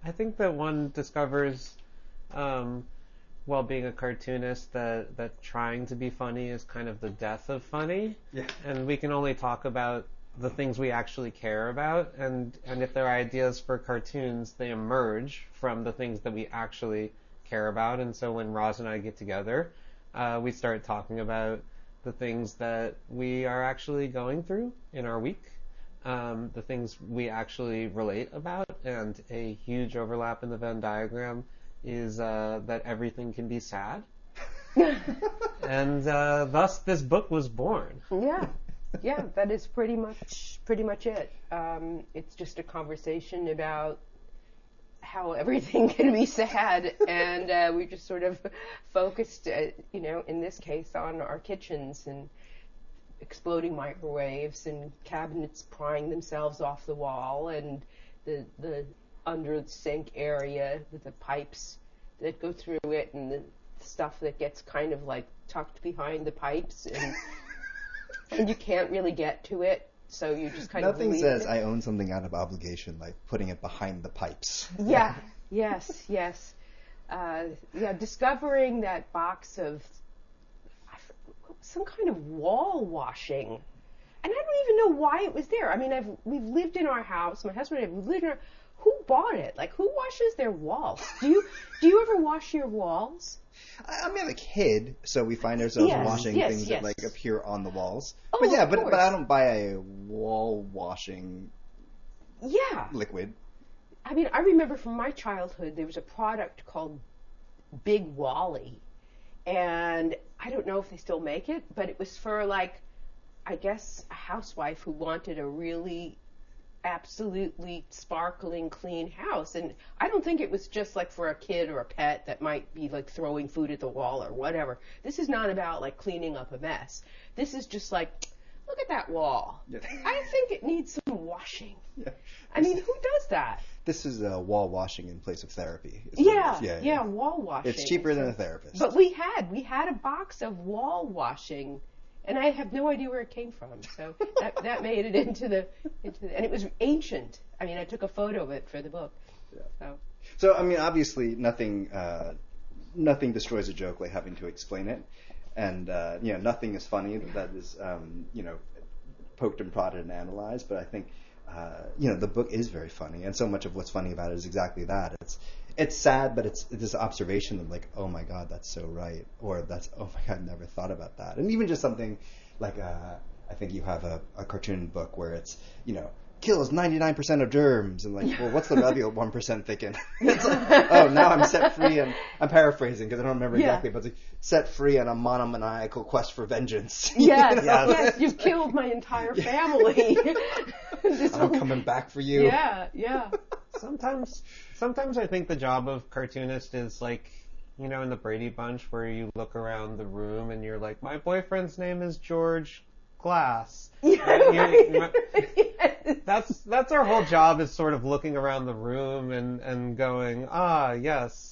I think that one discovers, while being a cartoonist, that trying to be funny is kind of the death of funny. Yeah. And we can only talk about the things we actually care about, and if there are ideas for cartoons, they emerge from the things that we actually care about. And so when Roz and I get together, we start talking about the things that we are actually going through in our week, the things we actually relate about, and a huge overlap in the Venn diagram is that everything can be sad. And thus this book was born. Yeah, that is pretty much it. It's just a conversation about how everything can be sad, and we just sort of focused, in this case, on our kitchens and exploding microwaves and cabinets prying themselves off the wall, and the under the sink area with the pipes that go through it, and the stuff that gets kind of like tucked behind the pipes, and you can't really get to it, so you just kind Nothing of leave says it. I own something out of obligation like putting it behind the pipes. Yeah, yes. Discovering that box of some kind of wall washing. And I don't even know why it was there. I mean, we've lived in our house, my husband and I, we've lived in our, who bought it? Like, who washes their walls? Do you ever wash your walls? I mean, I'm a kid, so we find ourselves washing things that like appear on the walls. Oh, but I don't buy a wall washing liquid. I mean, I remember from my childhood there was a product called Big Wally, and I don't know if they still make it, but it was for, like, I guess a housewife who wanted a really absolutely sparkling clean house. And I don't think it was just like for a kid or a pet that might be like throwing food at the wall or whatever. This is not about like cleaning up a mess. This is just like, look at that wall. Yeah. I think it needs some washing. Yeah. I mean, who does that? This is wall washing in place of therapy. Yeah, wall washing. It's cheaper than a therapist. But we had a box of wall washing, and I have no idea where it came from. So that made it into the, and it was ancient. I mean, I took a photo of it for the book. Yeah. So I mean, obviously, nothing destroys a joke like having to explain it, and nothing is funny that is poked and prodded and analyzed. But I think the book is very funny, and so much of what's funny about it is exactly that. It's sad, but it's this observation of like, oh my God, that's so right, or that's, oh my God, I never thought about that. And even just something like, I think you have a cartoon book where it's, kills 99% of germs, and like, well, what's the other 1% thinking? It's like, oh, now I'm set free, and I'm paraphrasing because I don't remember exactly, but it's like, set free on a monomaniacal quest for vengeance. Yes, you've killed my entire family. I'm coming back for you. Yeah. Sometimes I think the job of cartoonist is like, in the Brady Bunch where you look around the room and you're like, my boyfriend's name is George Glass. That's our whole job, is sort of looking around the room and going, yes,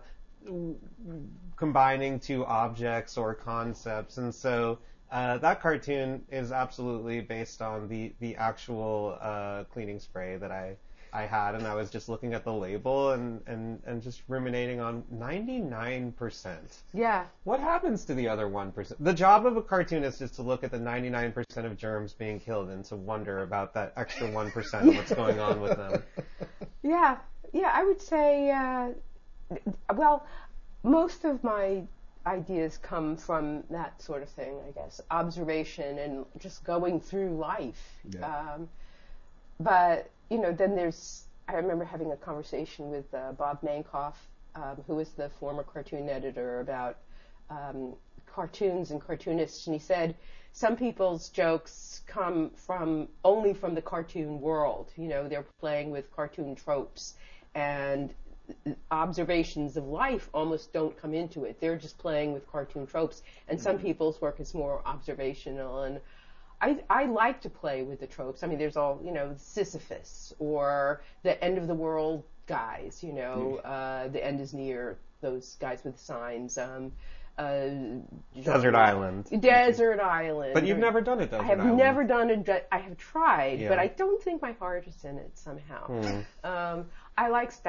combining two objects or concepts. And so that cartoon is absolutely based on the actual cleaning spray that I had, and I was just looking at the label and just ruminating on 99%. Yeah. What happens to the other 1%? The job of a cartoonist is to look at the 99% of germs being killed and to wonder about that extra 1% of what's going on with them. Yeah, I would say, most of my ideas come from that sort of thing, I guess. Observation and just going through life. Yeah. But, then I remember having a conversation with Bob Mankoff, who was the former cartoon editor, about cartoons and cartoonists, and he said some people's jokes come only from the cartoon world. They're playing with cartoon tropes, and observations of life almost don't come into it. They're just playing with cartoon tropes, and some people's work is more observational, and I like to play with the tropes. I mean, there's all, Sisyphus or the end of the world guys, the end is near, those guys with signs. Desert Island. But you've never done it, Desert Island. I have never done it. I have tried, Yeah. but I don't think my heart is in it somehow. I like